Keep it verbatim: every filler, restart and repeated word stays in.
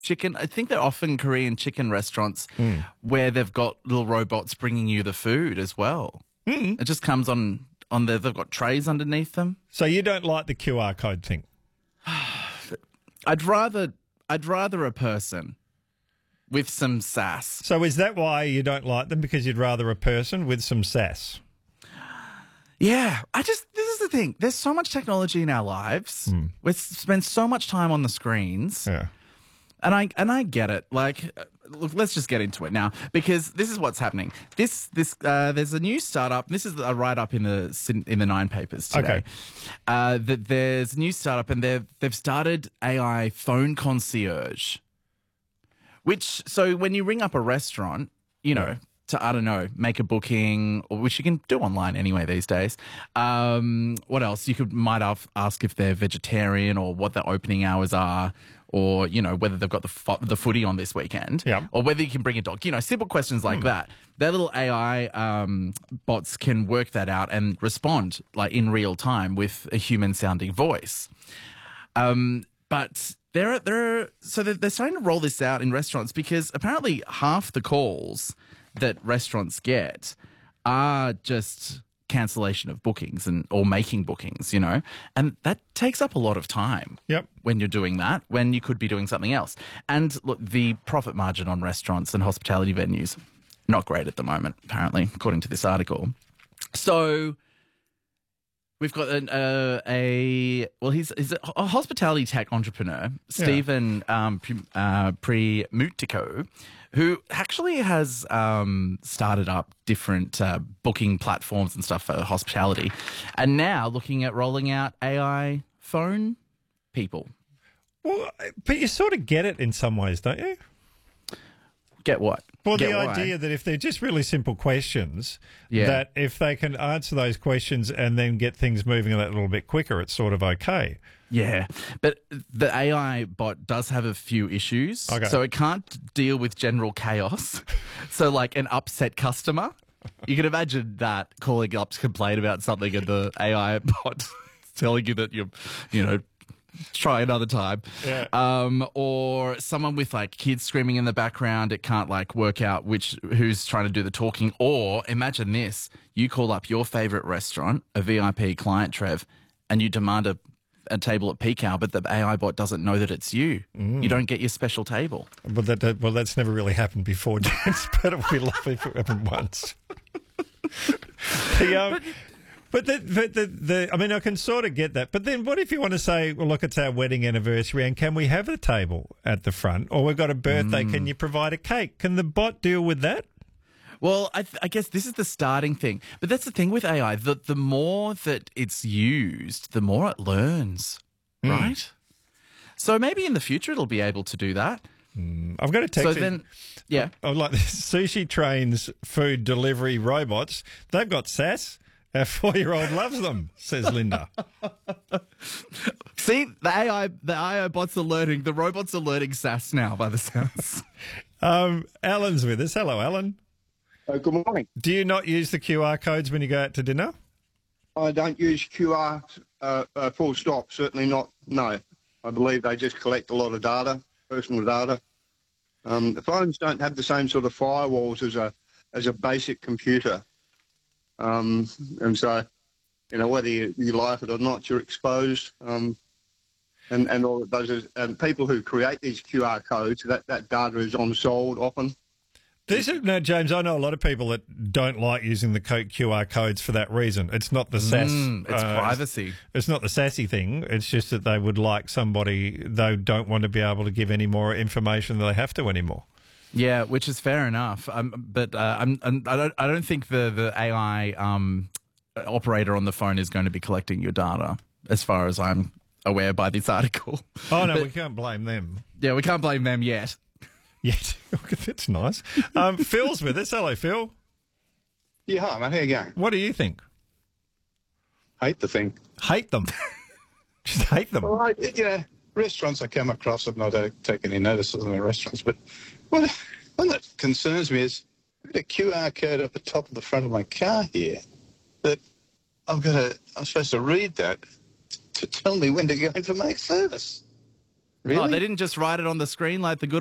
chicken. I think they're often Korean chicken restaurants Mm. where they've got little robots bringing you the food as well. Mm. It just comes on on there. They've got trays underneath them. So you don't like the Q R code thing? I'd rather I'd rather a person with some sass. So is that why you don't like them? Because you'd rather a person with some sass? Yeah, I just this is the thing. There's so much technology in our lives. Mm. We spend so much time on the screens. Yeah. And I and I get it. Like, uh, look, let's just get into it now because this is what's happening. This this uh, there's a new startup. This is a write up in the in the Nine papers today. Okay. Uh, that there's a new startup and they've they've started A I phone concierge. Which so when you ring up a restaurant, you know. Yeah. To, I don't know, make a booking, or which you can do online anyway these days. Um, what else? You could might af- ask if they're vegetarian or what their opening hours are, or you know whether they've got the fo- the footy on this weekend, Yeah. or whether you can bring a dog. You know, simple questions like that. Their little A I um, bots can work that out and respond like in real time with a human sounding voice. Um, but they're they're so they're, they're starting to roll this out in restaurants because apparently half the calls that restaurants get are just cancellation of bookings and or making bookings, you know, and that takes up a lot of time. Yep. When you're doing that, when you could be doing something else. And look, the profit margin on restaurants and hospitality venues not great at the moment, apparently, according to this article. So we've got an, uh, a well, he's, he's a hospitality tech entrepreneur, Stephen um, Pre, uh, Premutico, who actually has um, started up different uh, booking platforms and stuff for hospitality, and now looking at rolling out A I phone people. Well, but you sort of get it in some ways, don't you? Get what? Well, Get the why? idea that if they're just really simple questions, Yeah. that if they can answer those questions and then get things moving a little bit quicker, it's sort of okay. Yeah, but the A I bot does have a few issues. Okay. So it can't deal with general chaos. So like an upset customer, you can imagine that calling up to complain about something and the A I bot telling you that you're, you know, try another time. Yeah. Um, or someone with like kids screaming in the background, it can't like work out which who's trying to do the talking. Or imagine this, you call up your favourite restaurant, a V I P client, Trev, and you demand a a table at peak hour, but the A I bot doesn't know that it's you. Mm. You don't get your special table. But that, that well, that's never really happened before, James. But it would be lovely if it happened once. the, um, but the, but the, the, I mean, I can sort of get that. But then, what if you want to say, "Well, look, it's our wedding anniversary, and can we have a table at the front? Or we've got a birthday. Mm. Can you provide a cake?" Can the bot deal with that? Well, I, th- I guess this is the starting thing. But that's the thing with A I. The, the more that it's used, the more it learns, Mm. right? So maybe in the future it'll be able to do that. Mm. I've got a text. So in- then, yeah. I like this. Sushi Trains food delivery robots. They've got sass. Our four-year-old loves them, says Linda. See, the A I, the A I bots are learning. The robots are learning sass now, by the sounds. um, Alan's with us. Hello, Alan. Uh, good morning. Do you not use the Q R codes when you go out to dinner? I don't use Q R uh, uh, full stop, certainly not, no. I believe they just collect a lot of data, personal data. Um, the phones don't have the same sort of firewalls as a as a basic computer. Um, and so, you know, whether you, you like it or not, you're exposed. Um, and, and all it does is, and people who create these Q R codes, that, that data is on sold often. This is, no, James, I know a lot of people that don't like using the co- Q R codes for that reason. It's not the sass. Mm, it's uh, privacy. It's not the sassy thing. It's just that they would like somebody, they don't want to be able to give any more information than they have to anymore. Yeah, which is fair enough. Um, but uh, I'm, I'm, I don't. I don't think the the A I um, operator on the phone is going to be collecting your data, as far as I'm aware by this article. Oh no, But- we can't blame them. Yeah, we can't blame them yet. Yet, that's nice. Um, Phil's with us. Hello, Phil. Yeah, hi, mate. How you going? What do you think? Hate the thing. Hate them. Just hate them. Well, I, you know, restaurants I come across, I've not uh, taken any notice of them in restaurants, but what, one that concerns me is I've got a Q R code up the top of the front of my car here that I've got to, I'm supposed to read that to tell me when to go in for make service. Really? Oh, they didn't just write it on the screen like the good